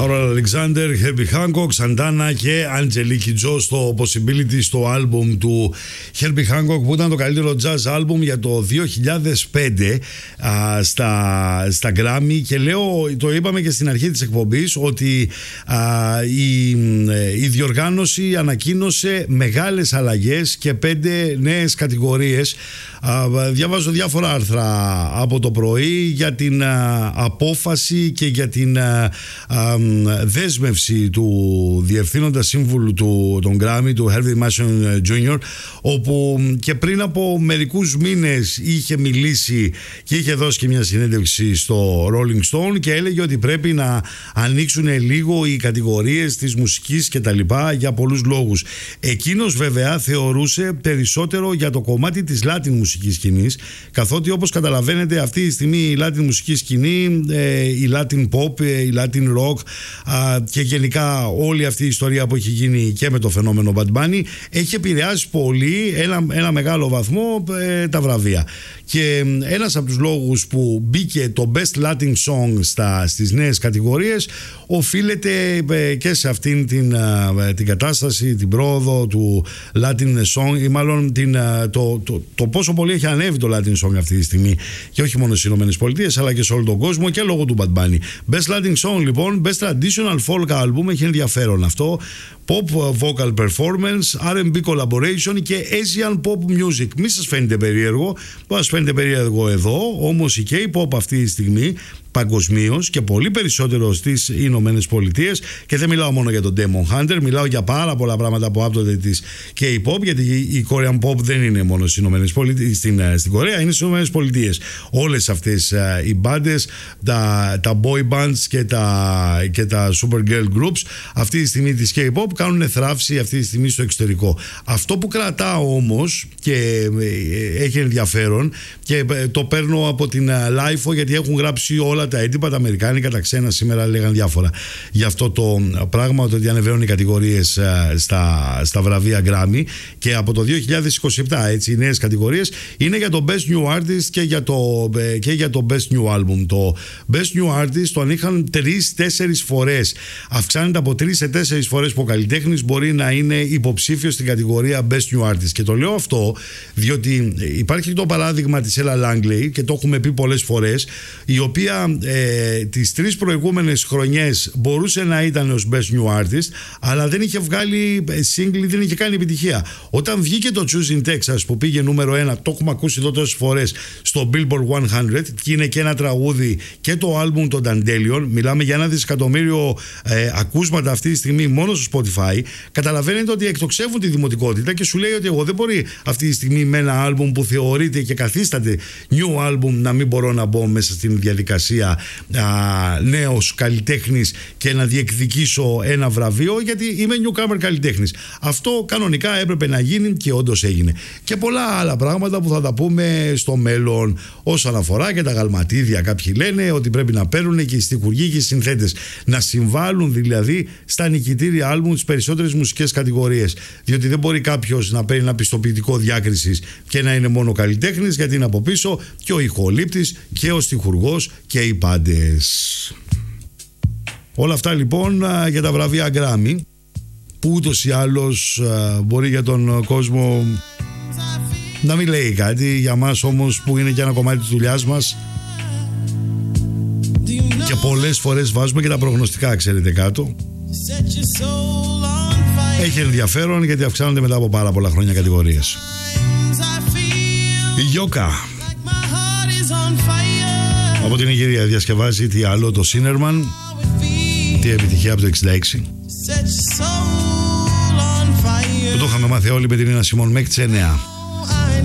Harold Alexander, Herbie Hancock, Santana και Angelique Joe στο Possibility, στο άλμπουμ του Herbie Hancock, που ήταν το καλύτερο jazz άλμπουμ για το 2005 στα Grammy. Και λέω, το είπαμε και στην αρχή της εκπομπής, ότι η διοργάνωση ανακοίνωσε μεγάλες αλλαγές και 5 νέες κατηγορίες. Διαβάζω διάφορα άρθρα από το πρωί για την απόφαση και για την δέσμευση του διευθύνοντα σύμβουλου των Grammy, του Harvey Mason Jr., όπου και πριν από μερικούς μήνες είχε μιλήσει και είχε δώσει και μια συνέντευξη στο Rolling Stone και έλεγε ότι πρέπει να ανοίξουν λίγο οι κατηγορίες της μουσικής και τα λοιπά, για πολλούς λόγους. Εκείνος βέβαια θεωρούσε περισσότερο για το κομμάτι της Latin μουσικής σκηνής, καθότι όπως καταλαβαίνετε αυτή τη στιγμή η Latin μουσική σκηνή, η Latin pop, η Latin rock και γενικά όλη αυτή η ιστορία που έχει γίνει και με το φαινόμενο Bad Bunny έχει επηρεάσει πολύ, ένα μεγάλο βαθμό, τα βραβεία. Και ένας από τους λόγους που μπήκε το Best Latin Song στις νέες κατηγορίες οφείλεται και σε αυτήν την κατάσταση, την πρόοδο του Latin Song, ή μάλλον το πόσο πολύ έχει ανέβει το Latin Song αυτή τη στιγμή, και όχι μόνο στις ΗΠΑ αλλά και σε όλο τον κόσμο, και λόγω του Bad Bunny. Best Latin Song λοιπόν, Best Traditional Folk Album, έχει ενδιαφέρον αυτό, Pop Vocal Performance, R&B Collaboration και Asian Pop Music. Μη σας φαίνεται περίεργο, σας φαίνεται περίεργο εδώ, όμως η K-pop αυτή τη στιγμή παγκοσμίως και πολύ περισσότερο στις Ηνωμένες Πολιτείες, και δεν μιλάω μόνο για τον Demon Hunter, μιλάω για πάρα πολλά πράγματα που άπτονται της K-pop, γιατί η Korean Pop δεν είναι μόνο στις Ηνωμένες Πολιτείες, στην Κορέα, είναι στις Ηνωμένες Πολιτείες. Όλες αυτές οι μπάντες, τα boy bands και τα supergirl groups αυτή τη στιγμή της K-pop κάνουν θράψη αυτή τη στιγμή στο εξωτερικό. Αυτό που κρατάω όμως και έχει ενδιαφέρον, και το παίρνω από την LIFO, γιατί έχουν γράψει όλα τα έντυπα, τα αμερικάνικα, τα ξένα, σήμερα λέγαν διάφορα για αυτό το πράγμα, ότι ανεβαίνουν οι κατηγορίες στα βραβεία Grammy, και από το 2027 έτσι οι νέες κατηγορίες είναι για το Best New Artist και για το Best New Album. Το Best New Artist το είχαν 3-4 φορές, αυξάνεται από 3 σε 4 φορές που ο καλλιτέχνης μπορεί να είναι υποψήφιος στην κατηγορία Best New Artist. Και το λέω αυτό διότι υπάρχει το παράδειγμα της Ella Langley, και το έχουμε πει πολλές φορές, η οποία τις 3 προηγούμενες χρονιές μπορούσε να ήταν ως Best New Artist, αλλά δεν είχε βγάλει single, δεν είχε κάνει επιτυχία. Όταν βγήκε το Choosing Texas που πήγε νούμερο 1, το έχουμε ακούσει εδώ τόσες φορές, στο Billboard 100, και είναι και ένα τραγούδι και το άλμπουμ των Dandelion, μιλάμε για 1 δισεκατομμύριο ακούσματα αυτή τη στιγμή μόνο στο Spotify, καταλαβαίνετε ότι εκτοξεύουν τη δημοτικότητα και σου λέει ότι εγώ δεν μπορεί αυτή τη στιγμή με ένα άλμπουμ που θεωρείται και καθίσταται new album να μην μπορώ να μπω μέσα στην διαδικασία νέος καλλιτέχνης και να διεκδικήσω ένα βραβείο, γιατί είμαι newcomer καλλιτέχνης. Αυτό κανονικά έπρεπε να γίνει και όντως έγινε. Και πολλά άλλα πράγματα που θα τα πούμε στο μέλλον όσον αφορά και τα γαλματίδια. Κάποιοι λένε ότι πρέπει να παίρνουν και οι στιχουργοί και οι συνθέτες, να συμβάλλουν δηλαδή στα νικητήρια άλμπουμ στις περισσότερες μουσικές κατηγορίες. Διότι δεν μπορεί κάποιος να παίρνει ένα πιστοποιητικό διάκρισης και να είναι μόνο καλλιτέχνης, γιατί είναι από πίσω και ο ηχολήπτης και ο στιχουργός και οι πάντες. Όλα αυτά λοιπόν για τα βραβεία Grammy, που ούτως ή άλλως μπορεί για τον κόσμο να μην λέει κάτι, για μας όμως που είναι και ένα κομμάτι της δουλειάς μας, και πολλές φορές βάζουμε και τα προγνωστικά, ξέρετε, κάτω, έχει ενδιαφέρον γιατί αυξάνονται μετά από πάρα πολλά χρόνια κατηγορίες. Η Γιώκα από την Ιγυρία διασκευάζει τι άλλο, το Σίνερμαν, τι επιτυχία από το 66, που το είχαμε μάθει όλοι με την Νίνα Σιμών μέχρι τις 9.